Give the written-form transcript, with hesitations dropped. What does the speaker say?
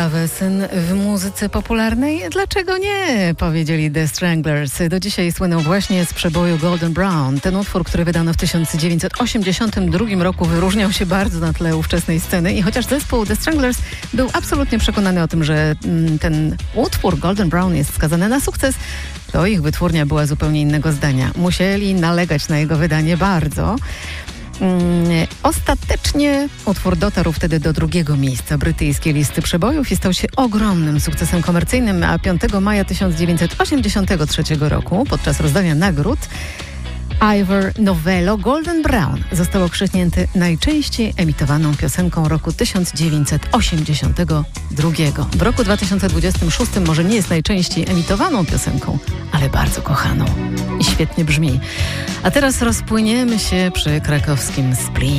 klawesyn w muzyce popularnej? Dlaczego nie? Powiedzieli The Stranglers. Do dzisiaj słyną właśnie z przeboju Golden Brown. Ten utwór, który wydano w 1982 roku, wyróżniał się bardzo na tle ówczesnej sceny i chociaż zespół The Stranglers był absolutnie przekonany o tym, że ten utwór Golden Brown jest skazany na sukces, to ich wytwórnia była zupełnie innego zdania. Musieli nalegać na jego wydanie bardzo. Ostatecznie utwór dotarł wtedy do drugiego miejsca brytyjskiej listy przebojów i stał się ogromnym sukcesem komercyjnym, a 5 maja 1983 roku podczas rozdania nagród Ivor Novello Golden Brown został okrzyknięty najczęściej emitowaną piosenką roku 1982. W roku 2026 może nie jest najczęściej emitowaną piosenką, ale bardzo kochaną i świetnie brzmi. A teraz rozpłyniemy się przy krakowskim Spring.